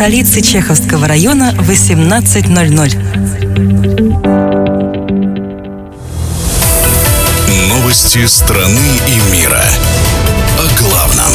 столицы Чеховского района в 18:00. Новости страны и мира. О главном.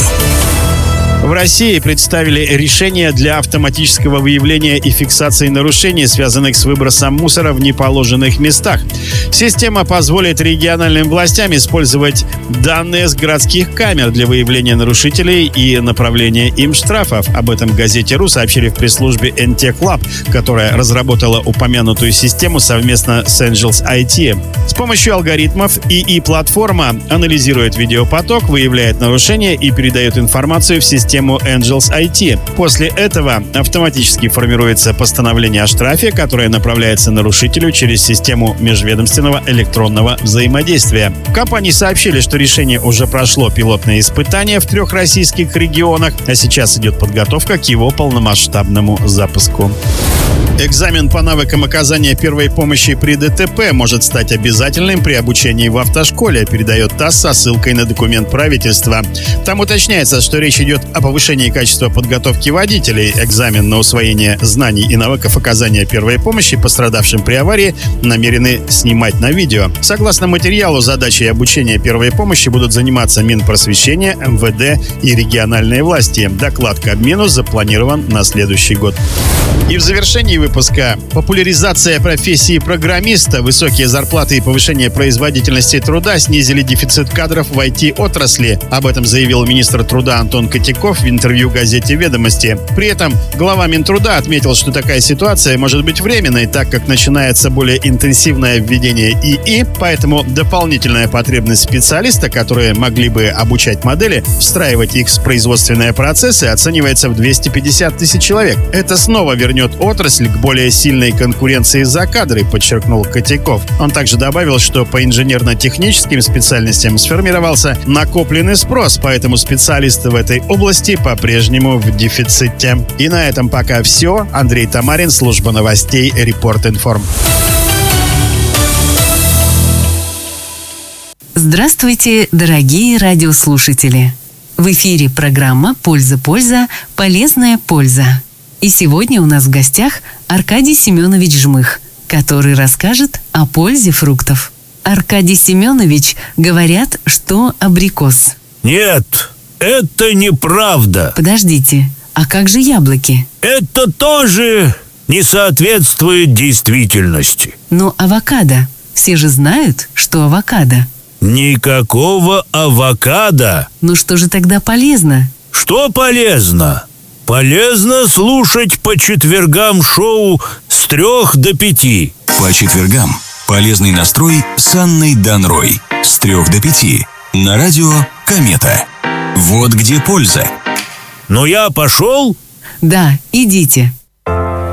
В России представили решение для автоматического выявления и фиксации нарушений, связанных с выбросом мусора в неположенных местах. Система позволит региональным властям использовать данные с городских камер для выявления нарушителей и направления им штрафов. Об этом в газете «Ру» сообщили в пресс-службе NTech Lab, которая разработала упомянутую систему совместно с Angels IT. С помощью алгоритмов ИИ-платформа анализирует видеопоток, выявляет нарушения и передает информацию в систему Angels IT. После этого автоматически формируется постановление о штрафе, которое направляется нарушителю через систему межведомственного электронного взаимодействия. В компании сообщили, что решение уже прошло пилотное испытание в 3 российских регионах, а сейчас идет подготовка к его полномасштабному запуску. Экзамен по навыкам оказания первой помощи при ДТП может стать обязательным при обучении в автошколе, передает ТАСС со ссылкой на документ правительства. Там уточняется, что речь идет о повышении качества подготовки водителей. Экзамен на усвоение знаний и навыков оказания первой помощи пострадавшим при аварии намерены снимать на видео. Согласно материалу, задачей обучения первой помощи будут заниматься Минпросвещение, МВД и региональные власти. Доклад Кабмину запланирован на следующий год. И в завершении выпуска: популяризация профессии программиста, высокие зарплаты и повышение производительности труда снизили дефицит кадров в IT-отрасли. Об этом заявил министр труда Антон Котяков в интервью газете «Ведомости». При этом глава Минтруда отметил, что такая ситуация может быть временной, так как начинается более интенсивное введение ИИ, поэтому дополнительная потребность специалиста, которые могли бы обучать модели, встраивать их в производственные процессы, оценивается в 250 тысяч человек. Это снова вернет отрасль к более сильной конкуренции за кадры, подчеркнул Котяков. Он также добавил, что по инженерно-техническим специальностям сформировался накопленный спрос, поэтому специалисты в этой области по-прежнему в дефиците. И на этом пока все. Андрей Тамарин, служба новостей Репорт-Информ. Здравствуйте, дорогие радиослушатели! В эфире программа «Польза-польза. Полезная польза». И сегодня у нас в гостях Аркадий Семенович Жмых, который расскажет о пользе фруктов. Аркадий Семенович, говорят, что абрикос. Нет, это неправда. Подождите, а как же яблоки? Это тоже не соответствует действительности. Но авокадо. Все же знают, что авокадо. Никакого авокадо. Ну что же тогда полезно? Что полезно? Полезно слушать по четвергам шоу с 3 до 5. По четвергам полезный настрой с Анной Данрой с 3 до 5 на радио «Комета». Вот где польза. Ну я пошел? Да, идите.